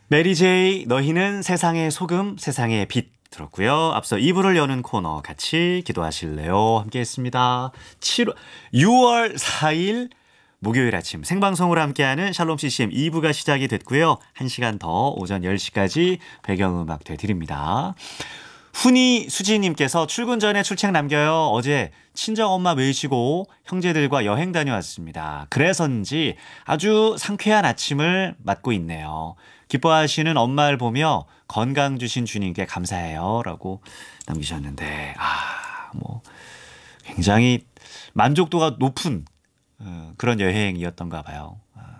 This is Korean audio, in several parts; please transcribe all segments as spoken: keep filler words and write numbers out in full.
메리 제이 너희는 세상의 소금 세상의 빛 들었고요. 앞서 이 부를 여는 코너 같이 기도하실래요? 함께했습니다. 칠 유월 사일 목요일 아침 생방송으로 함께하는 샬롬 씨씨엠 이 부가 시작이 됐고요. 한 시간 더 오전 열 시까지 배경음악 되드립니다. 훈이 수지님께서 출근 전에 출첵 남겨요. 어제 친정엄마 모시고 형제들과 여행 다녀왔습니다. 그래서인지 아주 상쾌한 아침을 맞고 있네요. 기뻐하시는 엄마를 보며 건강 주신 주님께 감사해요. 라고 남기셨는데 아, 뭐 굉장히 만족도가 높은 그런 여행이었던가 봐요.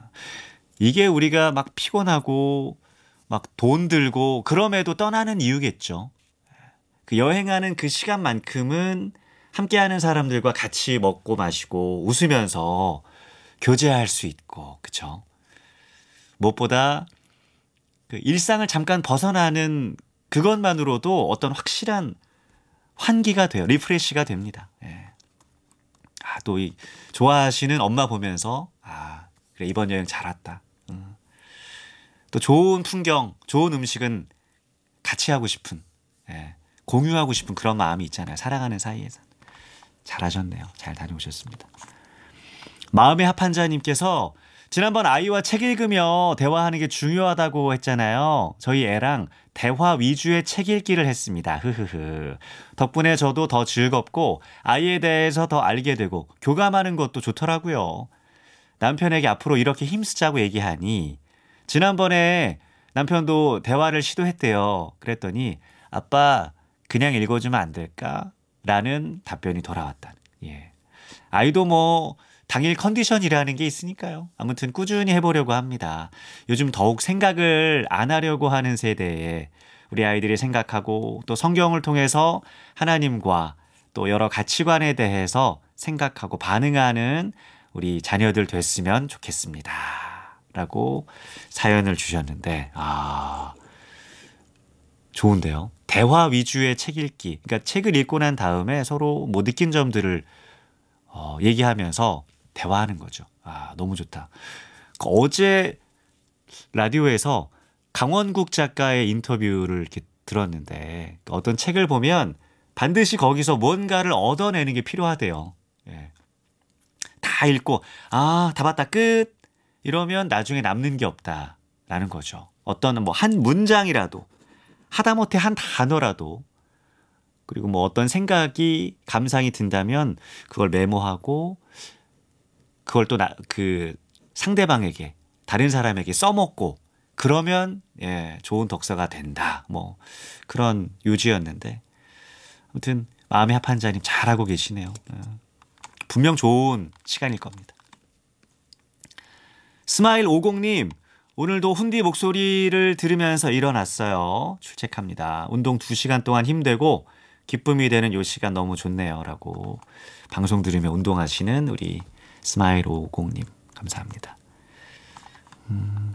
이게 우리가 막 피곤하고 막 돈 들고 그럼에도 떠나는 이유겠죠. 그 여행하는 그 시간만큼은 함께하는 사람들과 같이 먹고 마시고 웃으면서 교제할 수 있고, 그렇죠? 무엇보다 그 일상을 잠깐 벗어나는 그것만으로도 어떤 확실한 환기가 돼요. 리프레시가 됩니다. 예. 아, 또 이 좋아하시는 엄마 보면서 아, 그래 이번 여행 잘 왔다. 음. 또 좋은 풍경, 좋은 음식은 같이 하고 싶은, 예. 공유하고 싶은 그런 마음이 있잖아요. 사랑하는 사이에서. 잘하셨네요. 잘 다녀오셨습니다. 마음의 합한자님께서 지난번 아이와 책 읽으며 대화하는 게 중요하다고 했잖아요. 저희 애랑 대화 위주의 책 읽기를 했습니다. 흐흐흐. 덕분에 저도 더 즐겁고 아이에 대해서 더 알게 되고 교감하는 것도 좋더라고요. 남편에게 앞으로 이렇게 힘쓰자고 얘기하니 지난번에 남편도 대화를 시도했대요. 그랬더니 아빠 그냥 읽어주면 안 될까? 라는 답변이 돌아왔다. 예. 아이도 뭐 당일 컨디션이라는 게 있으니까요. 아무튼 꾸준히 해보려고 합니다. 요즘 더욱 생각을 안 하려고 하는 세대에 우리 아이들이 생각하고 또 성경을 통해서 하나님과 또 여러 가치관에 대해서 생각하고 반응하는 우리 자녀들 됐으면 좋겠습니다. 라고 사연을 주셨는데 아 좋은데요. 대화 위주의 책 읽기. 그러니까 책을 읽고 난 다음에 서로 뭐 느낀 점들을 어, 얘기하면서 대화하는 거죠. 아, 너무 좋다. 어제 라디오에서 강원국 작가의 인터뷰를 이렇게 들었는데 어떤 책을 보면 반드시 거기서 뭔가를 얻어내는 게 필요하대요. 예. 다 읽고 아, 다 봤다 끝. 이러면 나중에 남는 게 없다라는 거죠. 어떤 뭐 한 문장이라도 하다못해 한 단어라도 그리고 뭐 어떤 생각이 감상이 든다면 그걸 메모하고 그걸 또 그 상대방에게 다른 사람에게 써먹고 그러면 예, 좋은 독서가 된다. 뭐 그런 요지였는데 아무튼 마음의 합한자님 잘하고 계시네요. 분명 좋은 시간일 겁니다. 스마일 오공님 오늘도 훈디 목소리를 들으면서 일어났어요. 출첵합니다. 운동 두 시간 동안 힘들고 기쁨이 되는 요 시간 너무 좋네요. 라고 방송 들으며 운동하시는 우리 스마일 오공님 감사합니다. 음.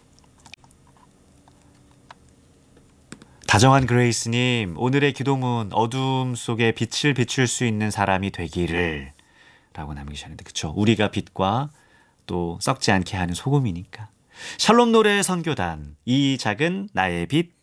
다정한 그레이스님 오늘의 기도문 어둠 속에 빛을 비출 수 있는 사람이 되기를 라고 남기셨는데 그쵸? 우리가 빛과 또 썩지 않게 하는 소금이니까 샬롬 노래 선교단 이 작은 나의 빛